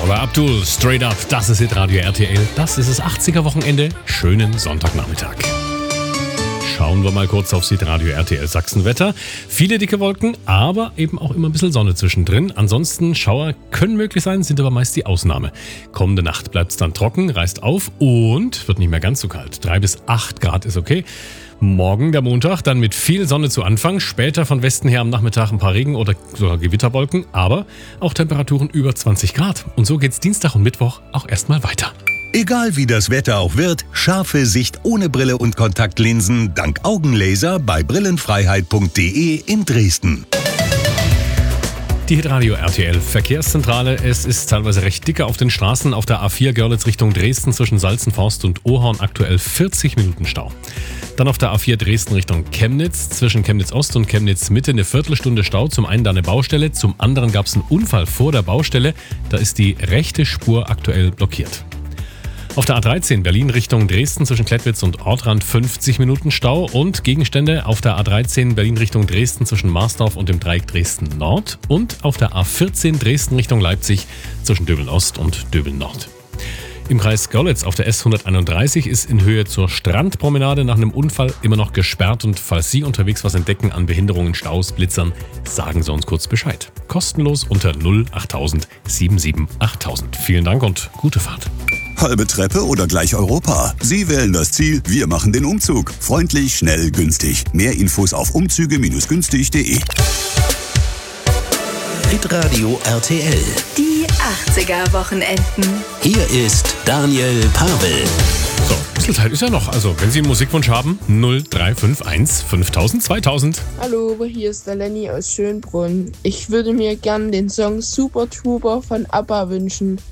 Aber Abdul, straight up, das ist Hitradio RTL. Das ist das 80er-Wochenende. Schönen Sonntagnachmittag. Schauen wir mal kurz aufs Hitradio RTL Sachsenwetter. Viele dicke Wolken, aber eben auch immer ein bisschen Sonne zwischendrin. Ansonsten Schauer können möglich sein, sind aber meist die Ausnahme. Kommende Nacht bleibt es dann trocken, reißt auf und wird nicht mehr ganz so kalt. 3 bis 8 Grad ist okay. Morgen, der Montag, dann mit viel Sonne zu Anfang. Später von Westen her am Nachmittag ein paar Regen- oder sogar Gewitterwolken. Aber auch Temperaturen über 20 Grad. Und so geht's Dienstag und Mittwoch auch erstmal weiter. Egal wie das Wetter auch wird, scharfe Sicht ohne Brille und Kontaktlinsen dank Augenlaser bei brillenfreiheit.de in Dresden. Die Hitradio RTL Verkehrszentrale. Es ist teilweise recht dicke auf den Straßen. Auf der A4 Görlitz Richtung Dresden zwischen Salzenforst und Ohorn aktuell 40 Minuten Stau. Dann auf der A4 Dresden Richtung Chemnitz zwischen Chemnitz Ost und Chemnitz Mitte eine Viertelstunde Stau. Zum einen da eine Baustelle, zum anderen gab es einen Unfall vor der Baustelle. Da ist die rechte Spur aktuell blockiert. Auf der A13 Berlin Richtung Dresden zwischen Klettwitz und Ortrand 50 Minuten Stau und Gegenstände auf der A13 Berlin Richtung Dresden zwischen Marsdorf und dem Dreieck Dresden Nord und auf der A14 Dresden Richtung Leipzig zwischen Döbeln Ost und Döbeln Nord. Im Kreis Görlitz auf der S131 ist in Höhe zur Strandpromenade nach einem Unfall immer noch gesperrt und falls Sie unterwegs was entdecken an Behinderungen, Staus, Blitzern, sagen Sie uns kurz Bescheid. Kostenlos unter 08000 77 8000. Vielen Dank und gute Fahrt. Halbe Treppe oder gleich Europa? Sie wählen das Ziel, wir machen den Umzug. Freundlich, schnell, günstig. Mehr Infos auf umzüge-günstig.de. Hitradio RTL. Die 80er-Wochenenden. Hier ist Daniel Pavel. So, ein bisschen Zeit ist ja noch. Also, wenn Sie einen Musikwunsch haben, 0351 5000 2000. Hallo, hier ist der Lenny aus Schönbrunn. Ich würde mir gern den Song Super Tuber von ABBA wünschen.